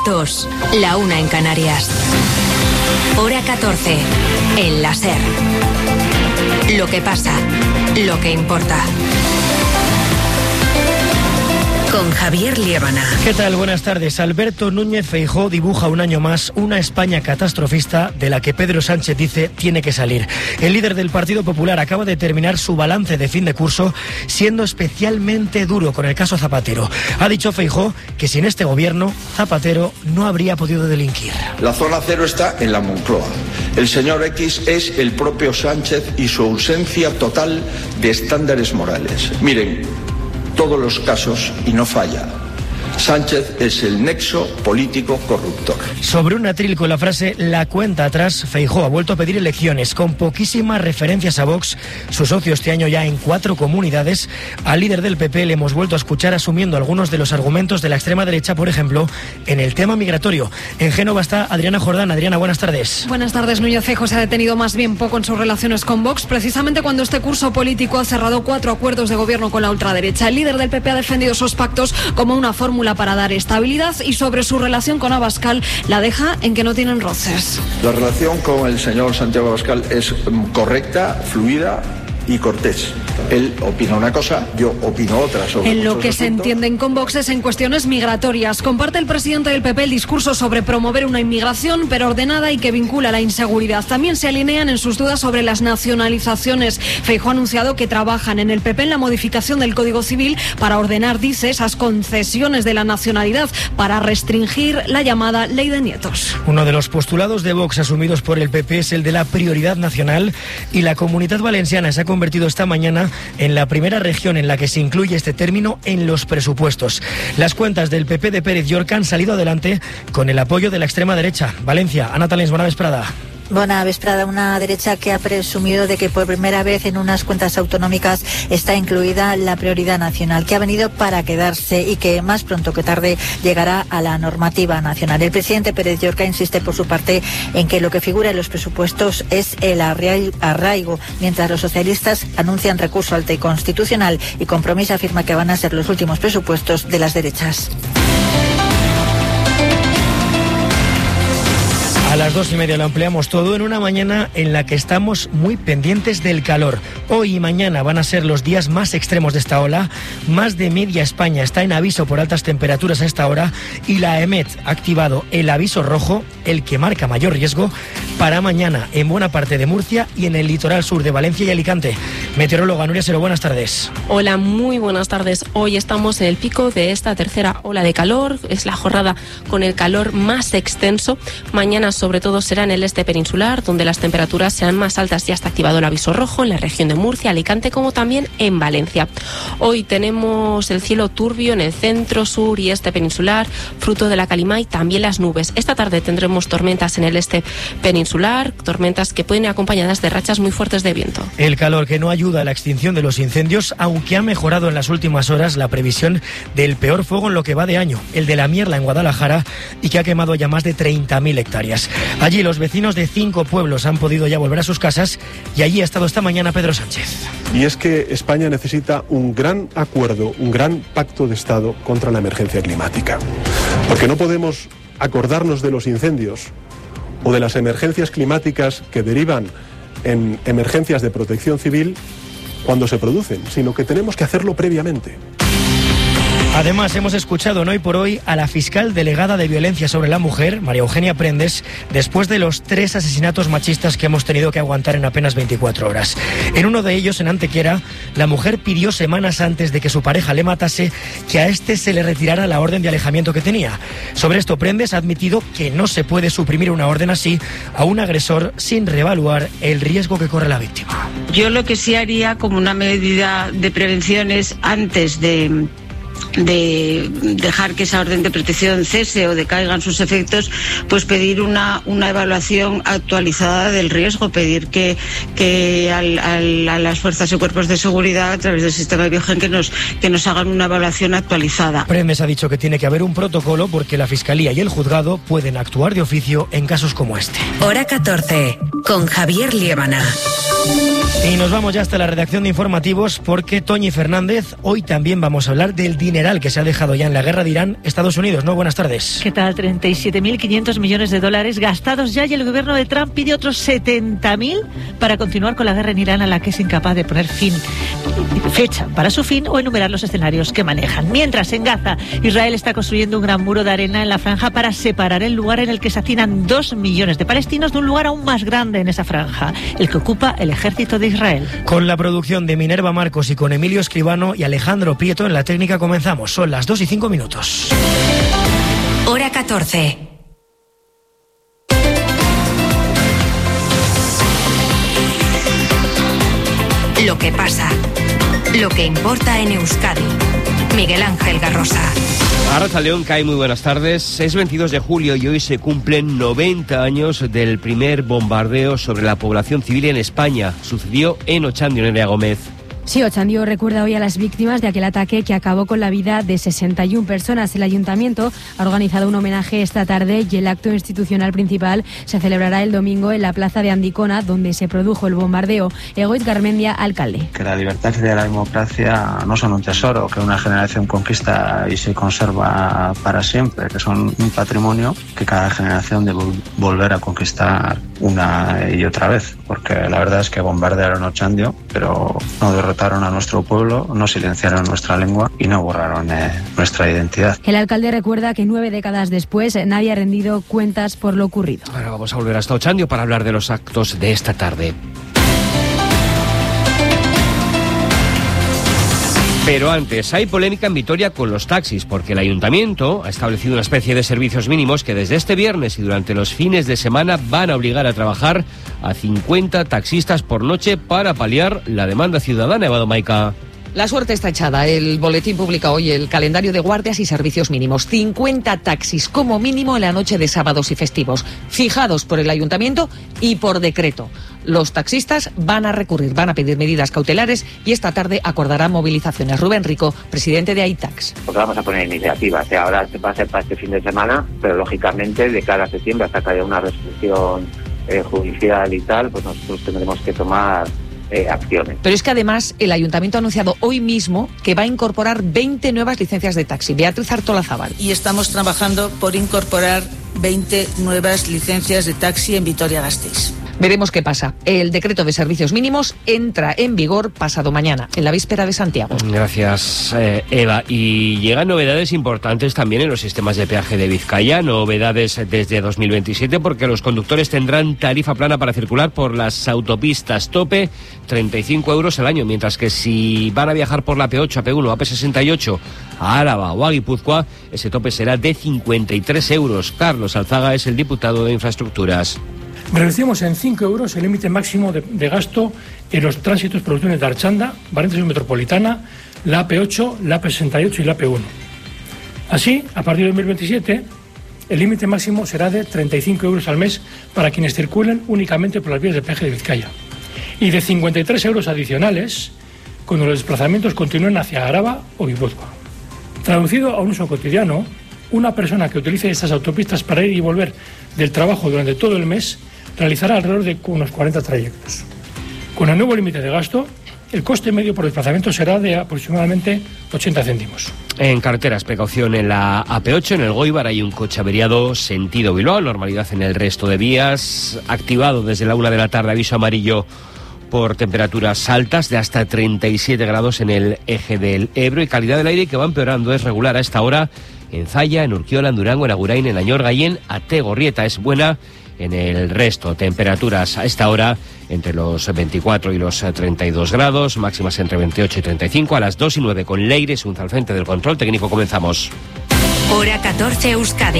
2, la 1 en Canarias. Hora 14, en la SER. Lo que pasa, lo que importa. Con Javier Liébana. ¿Qué tal? Buenas tardes. Alberto Núñez Feijóo dibuja un año más una España catastrofista de la que Pedro Sánchez dice tiene que salir. El líder del Partido Popular acaba de terminar su balance de fin de curso siendo especialmente duro con el caso Zapatero. Ha dicho Feijóo que sin este gobierno Zapatero no habría podido delinquir. La zona cero está en la Moncloa. El señor X es el propio Sánchez y su ausencia total de estándares morales. Miren, todos los casos y no falla. Sánchez es el nexo político corruptor. Sobre un atril con la frase "la cuenta atrás", Feijóo ha vuelto a pedir elecciones con poquísimas referencias a Vox, su socio este año ya en 4 comunidades. Al líder del PP le hemos vuelto a escuchar asumiendo algunos de los argumentos de la extrema derecha, por ejemplo, en el tema migratorio. En Génova está Adriana Jordán. Adriana, buenas tardes. Buenas tardes. Núñez Feijóo se ha detenido más bien poco en sus relaciones con Vox, precisamente cuando este curso político ha cerrado 4 acuerdos de gobierno con la ultraderecha. El líder del PP ha defendido esos pactos como una fórmula para dar estabilidad y sobre su relación con Abascal la deja en que no tienen roces. La relación con el señor Santiago Abascal es correcta, fluida y cortés. Él opina una cosa, yo opino otra sobre en lo que se entienden con Vox es en cuestiones migratorias. Comparte el presidente del PP el discurso sobre promover una inmigración pero ordenada y que vincula la inseguridad. También se alinean en sus dudas sobre las nacionalizaciones. Feijóo ha anunciado que trabajan en el PP en la modificación del Código Civil para ordenar, dice, esas concesiones de la nacionalidad para restringir la llamada ley de nietos. Uno de los postulados de Vox asumidos por el PP es el de la prioridad nacional y la Comunidad Valenciana se ha convertido esta mañana en la primera región en la que se incluye este término en los presupuestos. Las cuentas del PP de Pérez Llorca han salido adelante con el apoyo de la extrema derecha. Valencia, Ana Talens, buena vesprada. Buena vesprada. Una derecha que ha presumido de que por primera vez en unas cuentas autonómicas está incluida la prioridad nacional, que ha venido para quedarse y que más pronto que tarde llegará a la normativa nacional. El presidente Pérez Llorca insiste por su parte en que lo que figura en los presupuestos es el arraigo, mientras los socialistas anuncian recurso al TEI constitucional y Compromís afirma que van a ser los últimos presupuestos de las derechas. A las 2:30 lo ampliamos todo en una mañana en la que estamos muy pendientes del calor. Hoy y mañana van a ser los días más extremos de esta ola. Más de media España está en aviso por altas temperaturas a esta hora y la EMET ha activado el aviso rojo, el que marca mayor riesgo, para mañana en buena parte de Murcia y en el litoral sur de Valencia y Alicante. Meteoróloga Nuria Sero, buenas tardes. Hola, muy buenas tardes. Hoy estamos en el pico de esta tercera ola de calor. Es la jornada con el calor más extenso. Mañana sobre todo será en el este peninsular, donde las temperaturas serán más altas. Ya está activado el aviso rojo en la región de Murcia, Alicante, como también en Valencia. Hoy tenemos el cielo turbio en el centro, sur y este peninsular, fruto de la calima y también las nubes. Esta tarde tendremos tormentas en el este peninsular, tormentas que pueden ir acompañadas de rachas muy fuertes de viento. El calor que no ayuda a la extinción de los incendios, aunque ha mejorado en las últimas horas la previsión del peor fuego en lo que va de año, el de la Mierla en Guadalajara, y que ha quemado ya más de 30.000 hectáreas. Allí los vecinos de 5 pueblos han podido ya volver a sus casas y allí ha estado esta mañana Pedro Sánchez. Y es que España necesita un gran acuerdo, un gran pacto de Estado contra la emergencia climática. Porque no podemos acordarnos de los incendios o de las emergencias climáticas que derivan en emergencias de protección civil cuando se producen, sino que tenemos que hacerlo previamente. Además, hemos escuchado en Hoy por Hoy a la fiscal delegada de Violencia sobre la Mujer, María Eugenia Prendes, después de los 3 asesinatos machistas que hemos tenido que aguantar en apenas 24 horas. En uno de ellos, en Antequera, la mujer pidió semanas antes de que su pareja le matase que a este se le retirara la orden de alejamiento que tenía. Sobre esto, Prendes ha admitido que no se puede suprimir una orden así a un agresor sin reevaluar el riesgo que corre la víctima. Yo lo que sí haría como una medida de prevención es antes de dejar que esa orden de protección cese o decaigan sus efectos, pues pedir una evaluación actualizada del riesgo, pedir que a las fuerzas y cuerpos de seguridad a través del sistema de Biogen que nos hagan una evaluación actualizada. Prendes ha dicho que tiene que haber un protocolo porque la Fiscalía y el Juzgado pueden actuar de oficio en casos como este. Hora 14, con Javier Liébana. Y nos vamos ya hasta la redacción de informativos porque Toñi Fernández, hoy también vamos a hablar del dineral que se ha dejado ya en la guerra de Irán, Estados Unidos, ¿no? Buenas tardes. ¿Qué tal? 37.500 millones de dólares gastados ya y el gobierno de Trump pide otros 70.000 para continuar con la guerra en Irán a la que es incapaz de poner fecha para su fin o enumerar los escenarios que manejan. Mientras, en Gaza, Israel está construyendo un gran muro de arena en la franja para separar el lugar en el que se hacinan 2 millones de palestinos de un lugar aún más grande en esa franja, el que ocupa el ejército de Israel. Con la producción de Minerva Marcos y con Emilio Escribano y Alejandro Prieto en la técnica comenzamos. Son las 2:05. Hora 14. Lo que pasa. Lo que importa en Euskadi. Miguel Ángel Garrosa. Arratsaldeon, Kai, muy buenas tardes. Es 22 de julio y hoy se cumplen 90 años del primer bombardeo sobre la población civil en España. Sucedió en Otxandio, Nerea Gómez. Sí, Otxandio recuerda hoy a las víctimas de aquel ataque que acabó con la vida de 61 personas. El Ayuntamiento ha organizado un homenaje esta tarde y el acto institucional principal se celebrará el domingo en la plaza de Andicona, donde se produjo el bombardeo. Egoitz Garmendia, alcalde. Que la libertad y la democracia no son un tesoro que una generación conquista y se conserva para siempre, que son un patrimonio que cada generación debe volver a conquistar una y otra vez, porque la verdad es que bombardearon Otxandio, pero no derrotaron a nuestro pueblo, no silenciaron nuestra lengua y no borraron nuestra identidad. El alcalde recuerda que 9 décadas después nadie ha rendido cuentas por lo ocurrido. Ahora vamos a volver hasta Otxandio para hablar de los actos de esta tarde. Pero antes, hay polémica en Vitoria con los taxis, porque el Ayuntamiento ha establecido una especie de servicios mínimos que desde este viernes y durante los fines de semana van a obligar a trabajar a 50 taxistas por noche para paliar la demanda ciudadana. Eva Domaica. La suerte está echada. El boletín publica hoy el calendario de guardias y servicios mínimos. 50 taxis como mínimo en la noche de sábados y festivos, fijados por el Ayuntamiento y por decreto. Los taxistas van a recurrir, van a pedir medidas cautelares y esta tarde acordarán movilizaciones. Rubén Rico, presidente de AITAX. Porque vamos a poner iniciativas. Ahora se va a hacer para este fin de semana, pero lógicamente de cara a septiembre, hasta que haya una resolución judicial y tal, pues nosotros tendremos que tomar acciones. Pero es que además el Ayuntamiento ha anunciado hoy mismo que va a incorporar 20 nuevas licencias de taxi. Beatriz Artolazábal. Y estamos trabajando por incorporar 20 nuevas licencias de taxi en Vitoria-Gasteiz. Veremos qué pasa. El decreto de servicios mínimos entra en vigor pasado mañana, en la víspera de Santiago. Gracias, Eva. Y llegan novedades importantes también en los sistemas de peaje de Vizcaya. Novedades desde 2027 porque los conductores tendrán tarifa plana para circular por las autopistas. Tope 35 euros al año, mientras que si van a viajar por la P8, AP1, AP68, a Álava o a Guipúzcoa, ese tope será de 53 euros. Carlos Alzaga es el diputado de Infraestructuras. Reducimos en 5 euros el límite máximo de gasto en los tránsitos producciones de Archanda, Barentesa Metropolitana, la AP8, la AP68 y la AP1. Así, a partir de 2027, el límite máximo será de 35 euros al mes para quienes circulen únicamente por las vías de peaje de Vizcaya y de 53 euros adicionales cuando los desplazamientos continúen hacia Araba o Guipúzcoa. Traducido a un uso cotidiano, una persona que utilice estas autopistas para ir y volver del trabajo durante todo el mes realizará alrededor de unos 40 trayectos. Con el nuevo límite de gasto, el coste medio por desplazamiento será de aproximadamente 80 céntimos. En carreteras, precaución en la AP8, en el Goibar hay un coche averiado sentido Bilbao, normalidad en el resto de vías, activado desde la 1 de la tarde aviso amarillo por temperaturas altas de hasta 37 grados en el eje del Ebro y calidad del aire que va empeorando, es regular a esta hora en Zalla, en Urquiola, en Durango, en Agurain, en Añorga y en Ategorrieta. Es buena en el resto. Temperaturas a esta hora entre los 24 y los 32 grados, máximas entre 28 y 35, a las 2:09 con Leire Sunza al frente del control técnico. Comenzamos. Hora 14 Euskadi.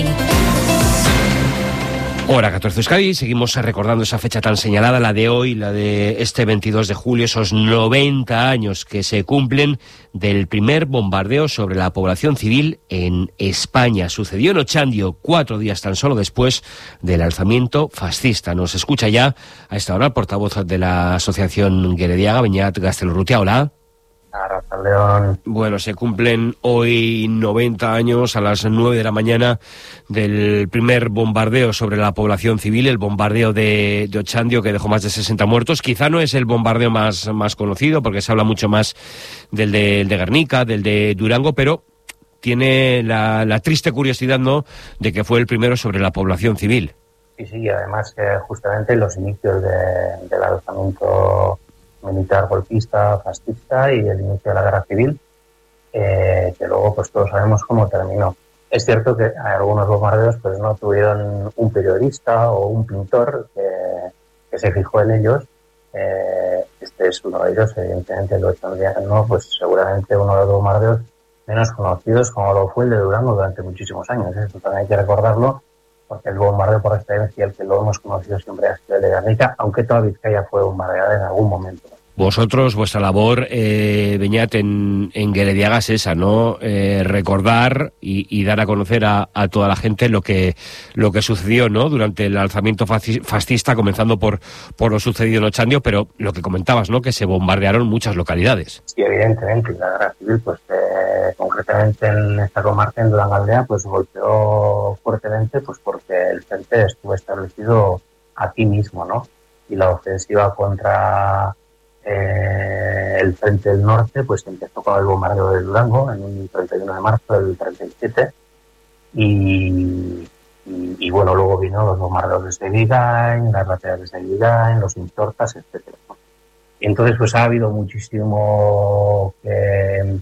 Hora 14 Euskadi, seguimos recordando esa fecha tan señalada, la de hoy, la de este 22 de julio, esos 90 años que se cumplen del primer bombardeo sobre la población civil en España. Sucedió en Otxandio, 4 días tan solo después del alzamiento fascista. Nos escucha ya a esta hora el portavoz de la asociación Gerediaga, Beñat Gaztelurrutia. Hola. Arratsaldeon. Bueno, se cumplen hoy 90 años a las 9 de la mañana del primer bombardeo sobre la población civil, el bombardeo de Otxandio, que dejó más de 60 muertos. Quizá no es el bombardeo más conocido, porque se habla mucho más del de Guernica, del de Durango, pero tiene la triste curiosidad, ¿no?, de que fue el primero sobre la población civil. Sí, además justamente los inicios del alzamiento militar golpista, fascista y el inicio de la guerra civil, que luego pues todos sabemos cómo terminó. Es cierto que algunos bombardeos pues no tuvieron un periodista o un pintor que se fijó en ellos. Este es uno de ellos, evidentemente lo Otxandiano, pues seguramente uno de los bombardeos menos conocidos, como lo fue el de Durango durante muchísimos años. Esto también hay que recordarlo, porque el bombardeo por excelencia, el que lo hemos conocido siempre ha sido el de Guernica, aunque toda Vizcaya fue bombardeada en algún momento. Vosotros, vuestra labor, Beñat, en Gerediaga es esa, ¿no? Recordar y dar a conocer a toda la gente lo que sucedió, ¿no?, durante el alzamiento fascista, comenzando por lo sucedido en Otxandio, pero lo que comentabas, ¿no?, que se bombardearon muchas localidades. Sí, evidentemente, la guerra civil, pues concretamente en esta comarca, en Durangaldea, pues golpeó fuertemente, pues porque el frente estuvo establecido aquí mismo, ¿no? Y la ofensiva contra el frente del norte pues empezó con el bombardeo de Durango en un 31 de marzo del 37 y bueno, luego vino los bombardeos desde Vigain, las rateras desde Vigain, los Intortas, etcétera. Y entonces pues ha habido muchísimo que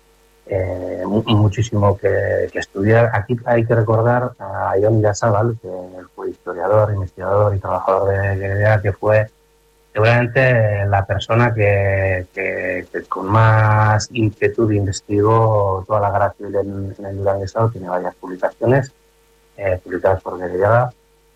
estudiar. Aquí hay que recordar a Jon Irazabal, que fue historiador, investigador y trabajador de Gerediaga, que fue seguramente la persona que con más inquietud investigó toda la guerra civil en el Duranguesado. Tiene varias publicaciones publicadas por Gerediaga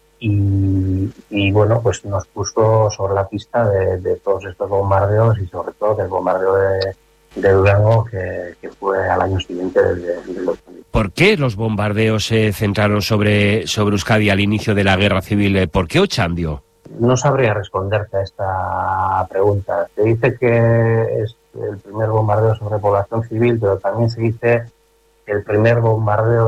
y bueno, pues nos puso sobre la pista de todos estos bombardeos y sobre todo del bombardeo de Durango que fue al año siguiente del 8. ¿Por qué los bombardeos se centraron sobre Euskadi al inicio de la guerra civil? ¿Por qué Otxandio? No sabría responderte a esta pregunta. Se dice que es el primer bombardeo sobre población civil, pero también se dice que el primer bombardeo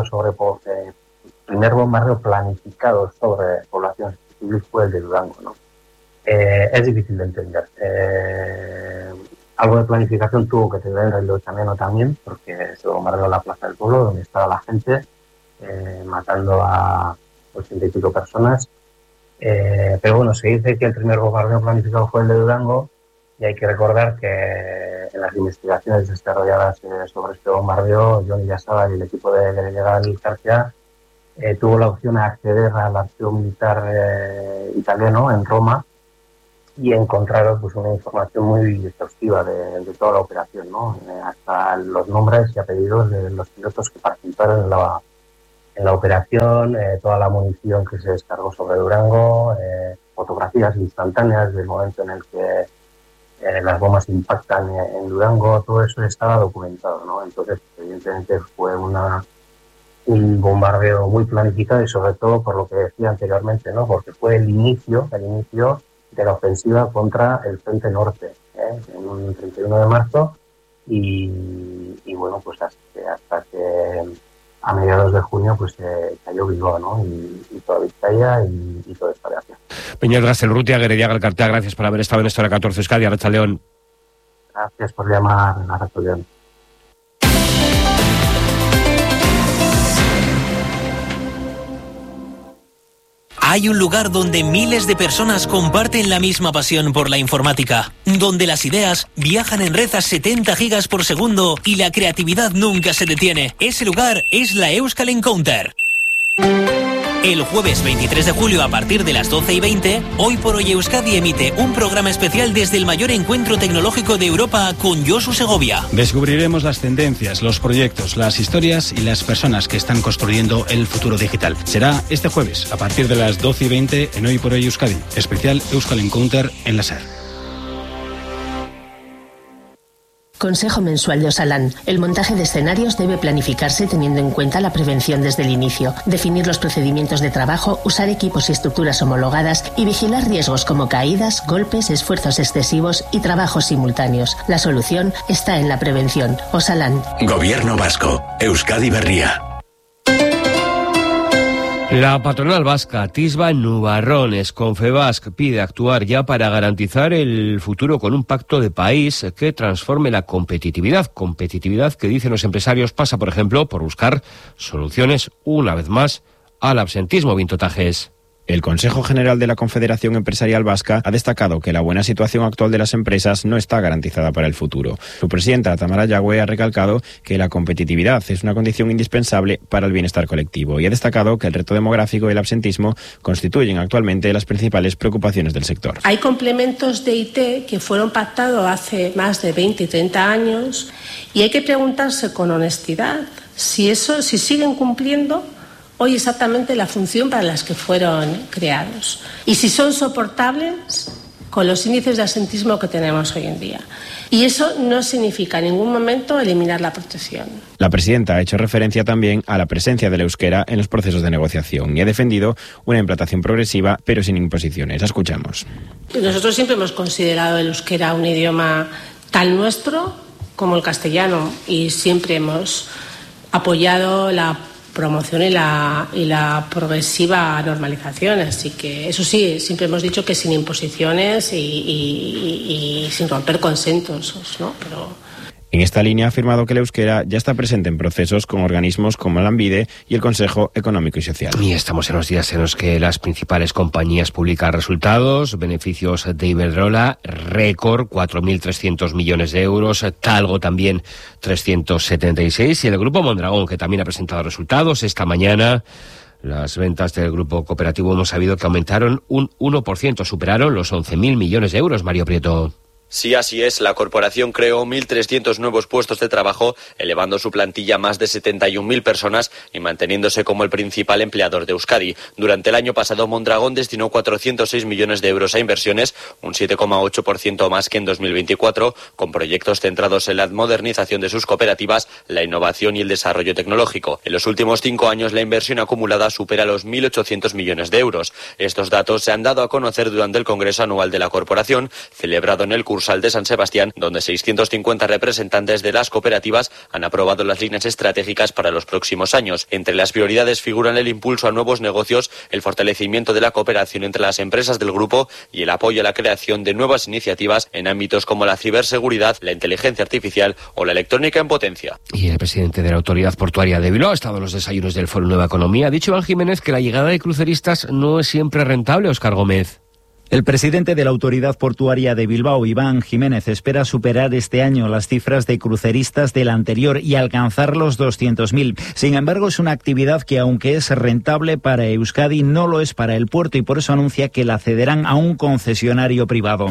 planificado sobre población civil fue el de Durango, ¿no? Es difícil de entender. Algo de planificación tuvo que tener el de Otxandiano también, porque se bombardeó en la Plaza del Pueblo, donde estaba la gente, matando a 80 y pico personas. Pero bueno, se dice que el primer bombardeo planificado fue el de Durango, y hay que recordar que en las investigaciones desarrolladas sobre este bombardeo, Jon Irazabal y el equipo de Gerediaga Elkartea tuvo la opción de acceder al archivo militar italiano en Roma y encontraron pues una información muy exhaustiva de toda la operación, ¿no? Hasta los nombres y apellidos de los pilotos que participaron en la operación, toda la munición que se descargó sobre Durango, fotografías instantáneas del momento en el que las bombas impactan en Durango. Todo eso estaba documentado, ¿no? Entonces, evidentemente fue un bombardeo muy planificado y sobre todo por lo que decía anteriormente, ¿no? Porque fue el inicio de la ofensiva contra el frente norte, en un 31 de marzo y bueno, pues hasta que a mediados de junio pues cayó Bilbao, ¿no? Y toda Vizcaya y toda esta reacción. Beñat Gaztelurrutia, Gerediaga Elkartea, gracias por haber estado en Hora 14 Euskadi. Arratsaldeon. Gracias por llamar, Arratsaldeon. Hay un lugar donde miles de personas comparten la misma pasión por la informática, donde las ideas viajan en red a 70 gigas por segundo y la creatividad nunca se detiene. Ese lugar es la Euskal Encounter. El jueves 23 de julio a partir de las 12:20, Hoy por Hoy Euskadi emite un programa especial desde el mayor encuentro tecnológico de Europa con Josu Segovia. Descubriremos las tendencias, los proyectos, las historias y las personas que están construyendo el futuro digital. Será este jueves a partir de las 12:20 en Hoy por Hoy Euskadi, especial Euskal Encounter en la SER. Consejo mensual de Osalan. El montaje de escenarios debe planificarse teniendo en cuenta la prevención desde el inicio, definir los procedimientos de trabajo, usar equipos y estructuras homologadas y vigilar riesgos como caídas, golpes, esfuerzos excesivos y trabajos simultáneos. La solución está en la prevención. Osalan. Gobierno vasco. Euskadi Berria. La patronal vasca Tisba Nubarrones Confebask pide actuar ya para garantizar el futuro con un pacto de país que transforme la competitividad que, dicen los empresarios, pasa, por ejemplo, por buscar soluciones, una vez más, al absentismo. Vinto Tajes. El Consejo General de la Confederación Empresarial Vasca ha destacado que la buena situación actual de las empresas no está garantizada para el futuro. Su presidenta, Tamara Yagüe, ha recalcado que la competitividad es una condición indispensable para el bienestar colectivo y ha destacado que el reto demográfico y el absentismo constituyen actualmente las principales preocupaciones del sector. Hay complementos de IT que fueron pactados hace más de 20 y 30 años y hay que preguntarse con honestidad si siguen cumpliendo hoy exactamente la función para las que fueron creados y si son soportables con los índices de absentismo que tenemos hoy en día. Y eso no significa en ningún momento eliminar la protección. La presidenta ha hecho referencia también a la presencia del euskera en los procesos de negociación y ha defendido una implantación progresiva pero sin imposiciones. La escuchamos. Nosotros siempre hemos considerado el euskera un idioma tan nuestro como el castellano y siempre hemos apoyado la promoción y la progresiva normalización. Así que eso sí, siempre hemos dicho que sin imposiciones y sin romper consensos, ¿no? Pero en esta línea ha afirmado que el euskera ya está presente en procesos con organismos como Lanbide y el Consejo Económico y Social. Y estamos en los días en los que las principales compañías publican resultados, beneficios de Iberdrola, récord, 4.300 millones de euros, Talgo también 376, y el Grupo Mondragón, que también ha presentado resultados esta mañana. Las ventas del grupo cooperativo hemos sabido que aumentaron un 1%, superaron los 11.000 millones de euros, Mario Prieto. Sí, así es. La corporación creó 1.300 nuevos puestos de trabajo, elevando su plantilla a más de 71.000 personas y manteniéndose como el principal empleador de Euskadi. Durante el año pasado, Mondragón destinó 406 millones de euros a inversiones, un 7,8% más que en 2024, con proyectos centrados en la modernización de sus cooperativas, la innovación y el desarrollo tecnológico. En los últimos 5 años, la inversión acumulada supera los 1.800 millones de euros. Estos datos se han dado a conocer durante el Congreso Anual de la Corporación, celebrado en el Cursal de San Sebastián, donde 650 representantes de las cooperativas han aprobado las líneas estratégicas para los próximos años. Entre las prioridades figuran el impulso a nuevos negocios, el fortalecimiento de la cooperación entre las empresas del grupo y el apoyo a la creación de nuevas iniciativas en ámbitos como la ciberseguridad, la inteligencia artificial o la electrónica en potencia. Y el presidente de la Autoridad Portuaria de Bilbao ha estado en los desayunos del Foro Nueva Economía. Ha dicho Iván Jiménez que la llegada de cruceristas no es siempre rentable. Óscar Gómez. El presidente de la Autoridad Portuaria de Bilbao, Iván Jiménez, espera superar este año las cifras de cruceristas del anterior y alcanzar los 200.000. Sin embargo, es una actividad que, aunque es rentable para Euskadi, no lo es para el puerto y por eso anuncia que la cederán a un concesionario privado.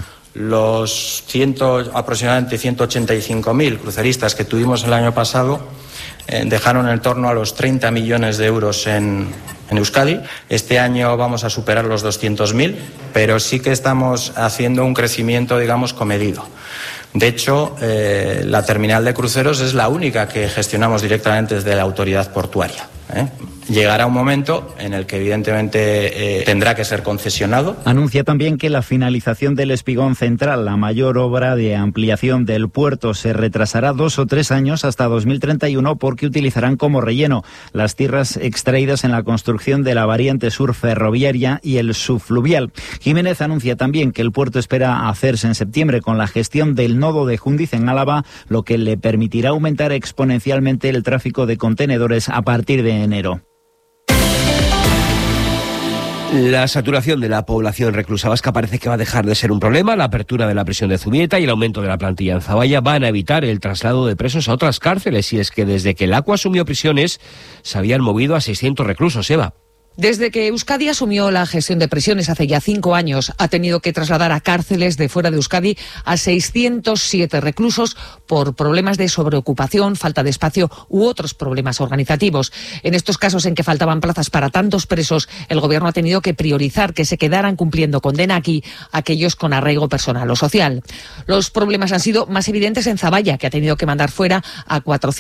Los aproximadamente 185.000 cruceristas que tuvimos el año pasado dejaron en torno a los 30 millones de euros en Euskadi. Este año vamos a superar los 200.000, pero sí que estamos haciendo un crecimiento, digamos, comedido. De hecho, la terminal de cruceros es la única que gestionamos directamente desde la autoridad portuaria. Llegará un momento en el que evidentemente tendrá que ser concesionado. Anuncia también que la finalización del espigón central, la mayor obra de ampliación del puerto, se retrasará 2 o 3 años hasta 2031 porque utilizarán como relleno las tierras extraídas en la construcción de la variante sur ferroviaria y el subfluvial. Jiménez anuncia también que el puerto espera hacerse en septiembre con la gestión del nodo de Jundiz en Álava, lo que le permitirá aumentar exponencialmente el tráfico de contenedores a partir de enero. La saturación de la población reclusa vasca parece que va a dejar de ser un problema. La apertura de la prisión de Zubieta y el aumento de la plantilla en Zaballa van a evitar el traslado de presos a otras cárceles. Y es que desde que el ACUA asumió prisiones se habían movido a 600 reclusos, Eva. Desde que Euskadi asumió la gestión de prisiones hace ya 5 años, ha tenido que trasladar a cárceles de fuera de Euskadi a 607 reclusos por problemas de sobreocupación, falta de espacio u otros problemas organizativos. En estos casos en que faltaban plazas para tantos presos, el Gobierno ha tenido que priorizar que se quedaran cumpliendo condena aquí aquellos con arraigo personal o social. Los problemas han sido más evidentes en Zaballa, que ha tenido que mandar fuera a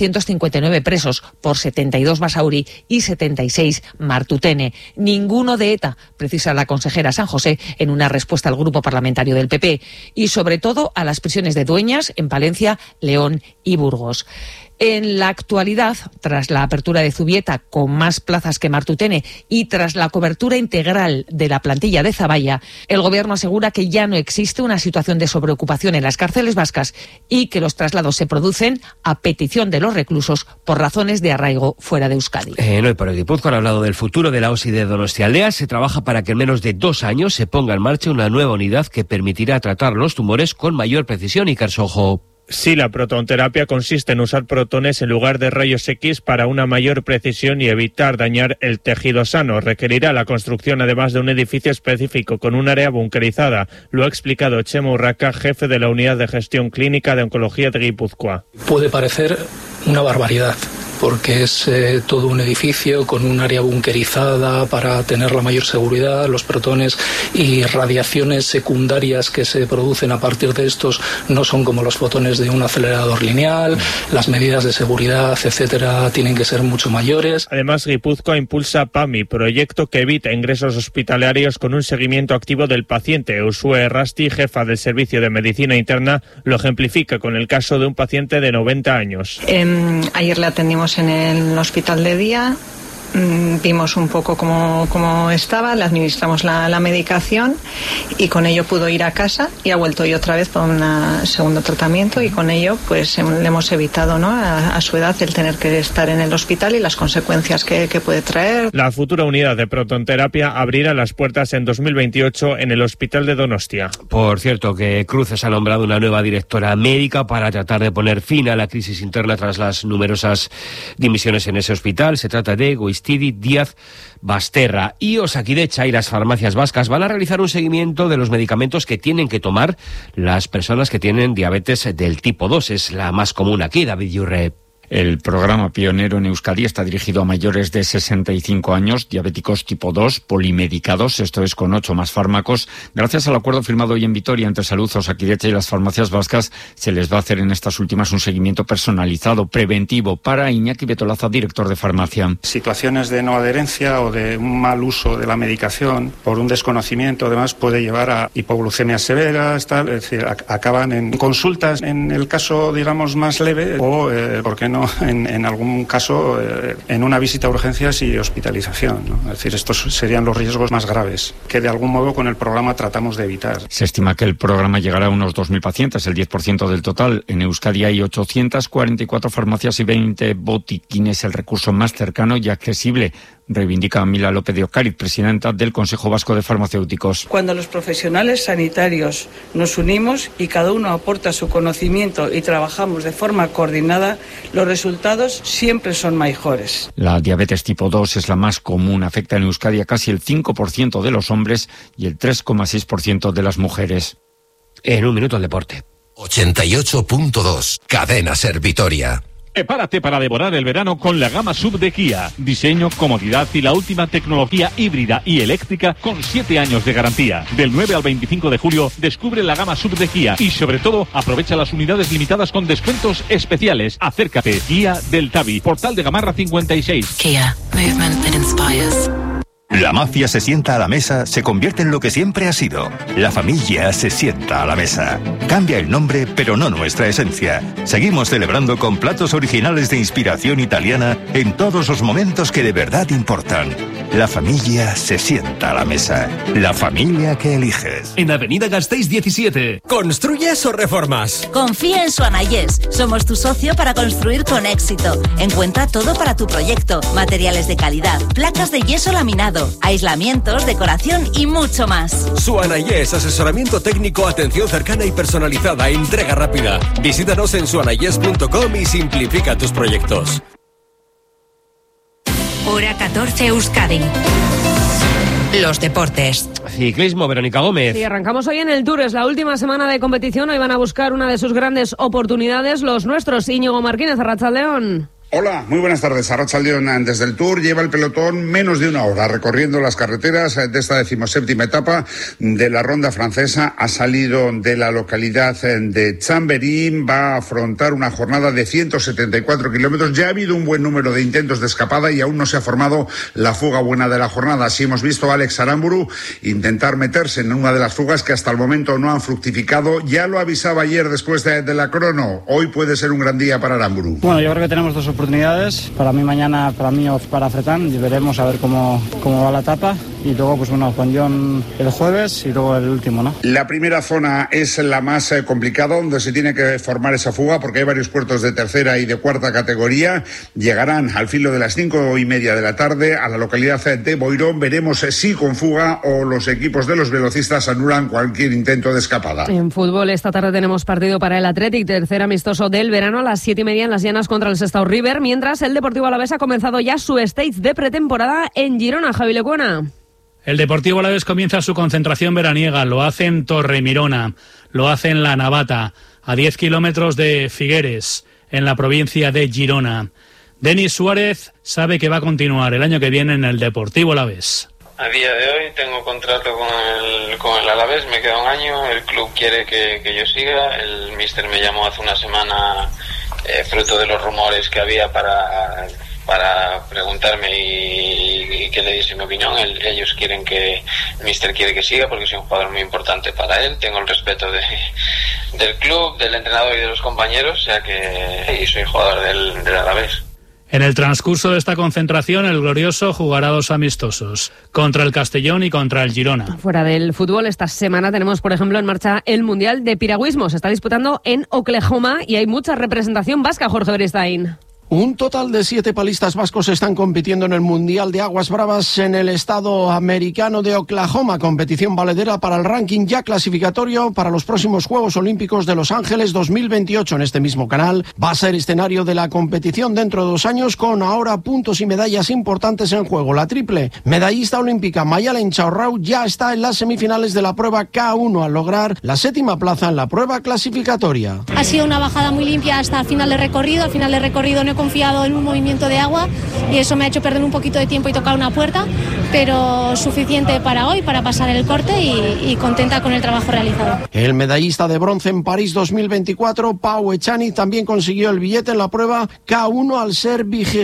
459 presos por 72 Basauri y 76 Martutene. Ninguno de ETA, precisa la consejera San José en una respuesta al grupo parlamentario del PP, y sobre todo a las prisiones de Dueñas, en Palencia, León y Burgos. En la actualidad, tras la apertura de Zubieta con más plazas que Martutene y tras la cobertura integral de la plantilla de Zaballa, el Gobierno asegura que ya no existe una situación de sobreocupación en las cárceles vascas y que los traslados se producen a petición de los reclusos por razones de arraigo fuera de Euskadi. Hoy por el Guipúzcoa han hablado del futuro de la OSI de Donostialdea. Se trabaja para que en menos de 2 años se ponga en marcha una nueva unidad que permitirá tratar los tumores con mayor precisión. Y Carsojo. Sí, la protonterapia consiste en usar protones en lugar de rayos X para una mayor precisión y evitar dañar el tejido sano. Requerirá la construcción además de un edificio específico con un área bunkerizada. Lo ha explicado Chema Urraca, jefe de la Unidad de Gestión Clínica de Oncología de Guipúzcoa. Puede parecer una barbaridad, porque es todo un edificio con un área bunkerizada para tener la mayor seguridad. Los protones y radiaciones secundarias que se producen a partir de estos no son como los fotones de un acelerador lineal. Las medidas de seguridad, etcétera, tienen que ser mucho mayores. Además, Guipúzcoa impulsa PAMI, proyecto que evita ingresos hospitalarios con un seguimiento activo del paciente. Usue Rasti, jefa del Servicio de Medicina Interna, lo ejemplifica con el caso de un paciente de 90 años. Ayer le atendimos en el hospital de día, vimos un poco cómo estaba, le administramos la medicación y con ello pudo ir a casa y ha vuelto hoy otra vez por un segundo tratamiento, y con ello pues le hemos evitado, ¿no?, a su edad el tener que estar en el hospital y las consecuencias que puede traer. La futura unidad de protonterapia abrirá las puertas en 2028 en el Hospital de Donostia. Por cierto, que Cruces ha nombrado una nueva directora médica para tratar de poner fin a la crisis interna tras las numerosas dimisiones en ese hospital. Se trata de Goistidi Díaz Basterra. Y Osakidecha y las farmacias vascas van a realizar un seguimiento de los medicamentos que tienen que tomar las personas que tienen diabetes del tipo 2. Es la más común aquí, David Yurre. El programa pionero en Euskadi está dirigido a mayores de 65 años, diabéticos tipo 2, polimedicados, esto es con 8 más fármacos. Gracias al acuerdo firmado hoy en Vitoria entre Salud, Osakidecha y las farmacias vascas, se les va a hacer en estas últimas un seguimiento personalizado, preventivo, para Iñaki Betolaza, director de farmacia. Situaciones de no adherencia o de un mal uso de la medicación por un desconocimiento, además, puede llevar a hipoglucemias severas, tal, es decir, acaban en consultas en el caso, digamos, más leve o, ¿por qué no?, en algún caso en una visita a urgencias y hospitalización, ¿no? Es decir, estos serían los riesgos más graves que de algún modo con el programa tratamos de evitar. Se estima que el programa llegará a unos 2.000 pacientes, el 10% del total. En Euskadi hay 844 farmacias y 20 botiquines, el recurso más cercano y accesible, reivindica Mila López de Ocariz, presidenta del Consejo Vasco de Farmacéuticos. Cuando los profesionales sanitarios nos unimos y cada uno aporta su conocimiento y trabajamos de forma coordinada, los resultados siempre son mejores. La diabetes tipo 2 es la más común, afecta en Euskadi a casi el 5% de los hombres y el 3,6% de las mujeres. En un minuto el deporte. 88.2, Cadena Ser Vitoria. Prepárate para devorar el verano con la gama sub de Kia. Diseño, comodidad y la última tecnología híbrida y eléctrica con 7 años de garantía. Del 9 al 25 de julio descubre la gama sub de Kia y sobre todo aprovecha las unidades limitadas con descuentos especiales. Acércate. Kia del Tabi, Portal de Gamarra 56. Kia, movement that inspires. La mafia se sienta a la mesa, se convierte en lo que siempre ha sido. La familia se sienta a la mesa. Cambia el nombre, pero no nuestra esencia. Seguimos celebrando con platos originales de inspiración italiana en todos los momentos que de verdad importan. La familia se sienta a la mesa. La familia que eliges. En Avenida Gasteiz 17. ¿Construyes o reformas? Confía en Suanayes. Somos tu socio para construir con éxito. Encuentra todo para tu proyecto. Materiales de calidad, placas de yeso laminado, aislamientos, decoración y mucho más. Suanayes, asesoramiento técnico, atención cercana y personalizada, entrega rápida. Visítanos en suanayes.com y simplifica tus proyectos. hora 14 Euskadi. Los deportes. Ciclismo, Verónica Gómez. Sí, arrancamos hoy en el Tour. Es la última semana de competición. Hoy van a buscar una de sus grandes oportunidades los nuestros. Íñigo Martínez, Arratsaldeon. Hola, muy buenas tardes. Arratsaldeon. Desde el Tour lleva el pelotón menos de una hora recorriendo las carreteras de esta 17ª etapa de la ronda francesa. Ha salido de la localidad de Chambéry, va a afrontar una jornada de 174 kilómetros. Ya ha habido un buen número de intentos de escapada y aún no se ha formado la fuga buena de la jornada. Así hemos visto a Alex Aramburu intentar meterse en una de las fugas que hasta el momento no han fructificado. Ya lo avisaba ayer después de la crono. Hoy puede ser un gran día para Aramburu. Bueno, yo creo que tenemos dos oportunidades, para mí mañana, para mí o para Fretán, y veremos a ver cómo va la etapa, y luego pues bueno, con John el jueves y luego el último, ¿no? La primera zona es la más complicada, donde se tiene que formar esa fuga, porque hay varios puertos de tercera y de cuarta categoría. Llegarán al filo de las 5:30 de la tarde a la localidad de Boirón. Veremos si con fuga o los equipos de los velocistas anulan cualquier intento de escapada. En fútbol, esta tarde tenemos partido para el Athletic, tercer amistoso del verano a las 7:30 en Las Llanas contra el Sestao River, mientras el Deportivo Alavés ha comenzado ya su stage de pretemporada en Girona. Javi Lecuona. El Deportivo Alavés comienza su concentración veraniega, lo hace en Torremirona, lo hace en La Navata, a 10 kilómetros de Figueres, en la provincia de Girona. Denis Suárez sabe que va a continuar el año que viene en el Deportivo Alavés. A día de hoy tengo contrato con el Alavés, me queda un año, el club quiere que yo siga, el míster me llamó hace una semana fruto de los rumores que había para preguntarme y que le diese mi opinión. Ellos quieren el míster quiere que siga porque soy un jugador muy importante para él, tengo el respeto del club, del entrenador y de los compañeros, o sea que y soy jugador del Alavés. En el transcurso de esta concentración, el Glorioso jugará 2 amistosos, contra el Castellón y contra el Girona. Fuera del fútbol, esta semana tenemos, por ejemplo, en marcha el Mundial de Piragüismo. Se está disputando en Oklahoma y hay mucha representación vasca, Jorge Beristain. Un total de 7 palistas vascos están compitiendo en el Mundial de Aguas Bravas en el estado americano de Oklahoma, competición valedera para el ranking ya clasificatorio para los próximos Juegos Olímpicos de Los Ángeles 2028. En este mismo canal va a ser escenario de la competición dentro de 2 años, con ahora puntos y medallas importantes en juego. La triple medallista olímpica Mayalen Chaurrau ya está en las semifinales de la prueba K1 al lograr la 7ª plaza en la prueba clasificatoria. Ha sido una bajada muy limpia hasta el final de recorrido. Al final de recorrido no he confiado en un movimiento de agua y eso me ha hecho perder un poquito de tiempo y tocar una puerta, pero suficiente para hoy, para pasar el corte y contenta con el trabajo realizado. El medallista de bronce en París 2024, Pau Echani, también consiguió el billete en la prueba K1 al ser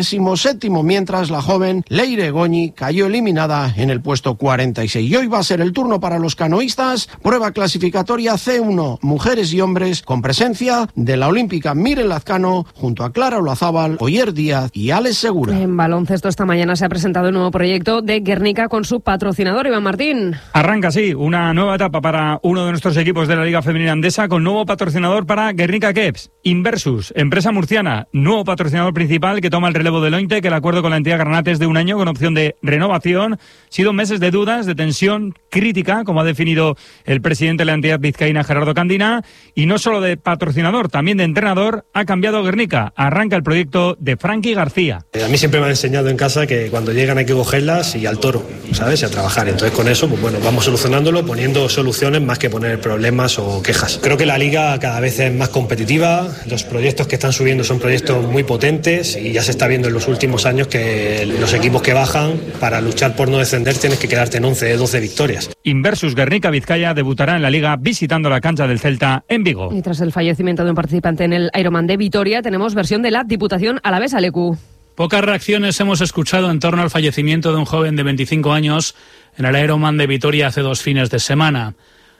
27º, mientras la joven Leire Goñi cayó eliminada en el puesto 46. Y hoy va a ser el turno para los canoístas, prueba clasificatoria C1, mujeres y hombres, con presencia de la olímpica Miren Lazcano junto a Clara Olazábal, Oyer Díaz y Alex Segura. En baloncesto esta mañana se ha presentado un nuevo proyecto de Guernica con su patrocinador, Iván Martín. Arranca, sí, una nueva etapa para uno de nuestros equipos de la Liga Femenina Andesa, con nuevo patrocinador para Guernica Keps. Inversus, empresa murciana, nuevo patrocinador principal que toma el relevo del Ointe, que el acuerdo con la entidad granate es de 1 año con opción de renovación. Sido meses de dudas, de tensión crítica, como ha definido el presidente de la entidad vizcaína, Gerardo Candina, y no solo de patrocinador, también de entrenador, ha cambiado Guernica. Arranca el proyecto de Frankie García. A mí siempre me han enseñado en casa que cuando llegan hay que cogerlas y al toro, ¿sabes? Y a trabajar. Entonces con eso, pues bueno, vamos solucionándolo, poniendo soluciones más que poner problemas o quejas. Creo que la liga cada vez es más competitiva, los proyectos que están subiendo son proyectos muy potentes y ya se está viendo en los últimos años que los equipos que bajan, para luchar por no descender tienes que quedarte en 11, 12 victorias. Inversus Guernica Vizcaya debutará en la liga visitando la cancha del Celta en Vigo. Y tras el fallecimiento de un participante en el Ironman de Vitoria, tenemos versión de la Diputación Alavesa, Lecu. Pocas reacciones hemos escuchado en torno al fallecimiento de un joven de 25 años en el Ironman de Vitoria hace 2 fines de semana.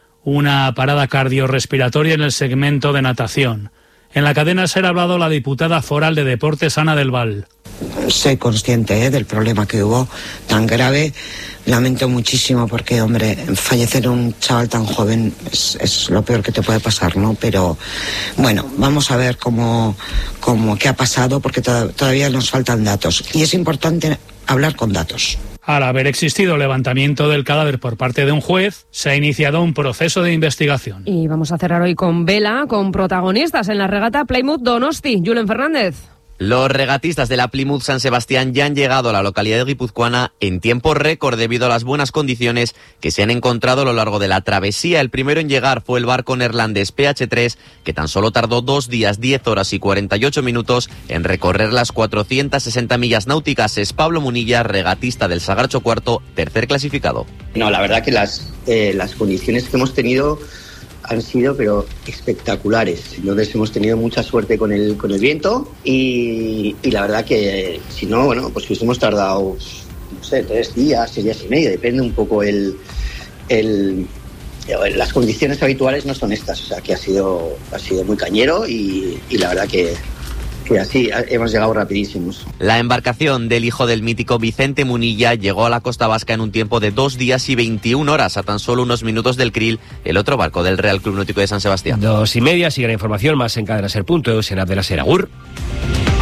Una parada cardiorrespiratoria en el segmento de natación. En la cadena SER ha hablado la diputada foral de Deportes, Ana del Val. Soy consciente del problema que hubo tan grave. Lamento muchísimo porque, hombre, fallecer un chaval tan joven es lo peor que te puede pasar, ¿no? Pero, bueno, vamos a ver qué ha pasado, porque todavía nos faltan datos. Y es importante hablar con datos. Al haber existido levantamiento del cadáver por parte de un juez, se ha iniciado un proceso de investigación. Y vamos a cerrar hoy con vela, con protagonistas en la regata Plymouth Donosti. Julen Fernández. Los regatistas de la Plymouth San Sebastián ya han llegado a la localidad guipuzcoana en tiempo récord debido a las buenas condiciones que se han encontrado a lo largo de la travesía. El primero en llegar fue el barco neerlandés PH3, que tan solo tardó 2 días, 10 horas y 48 minutos en recorrer las 460 millas náuticas. Es Pablo Munilla, regatista del Sagarcho Cuarto, tercer clasificado. No, la verdad que las condiciones que hemos tenido han sido pero espectaculares. Entonces hemos tenido mucha suerte con el viento y la verdad que si no, bueno, pues hubiésemos tardado, no sé, 3 días, 6 días y medio, depende un poco las condiciones habituales no son estas, o sea que ha sido muy cañero y la verdad que así hemos llegado rapidísimos. La embarcación del hijo del mítico Vicente Munilla llegó a la costa vasca en un tiempo de 2 días y 21 horas, a tan solo unos minutos del Krill, el otro barco del Real Club Náutico de San Sebastián. 2:30, sigue la información más en cadenaser.eus, en App de la SER. Agur.